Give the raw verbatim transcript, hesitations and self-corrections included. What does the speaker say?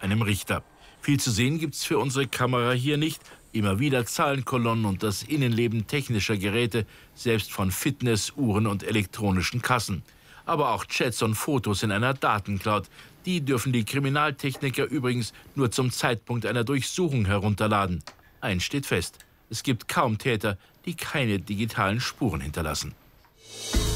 einem Richter. Viel zu sehen gibt's für unsere Kamera hier nicht. Immer wieder Zahlenkolonnen und das Innenleben technischer Geräte, selbst von Fitnessuhren und elektronischen Kassen. Aber auch Chats und Fotos in einer Datencloud. Die dürfen die Kriminaltechniker übrigens nur zum Zeitpunkt einer Durchsuchung herunterladen. Eins steht fest: Es gibt kaum Täter, die keine digitalen Spuren hinterlassen.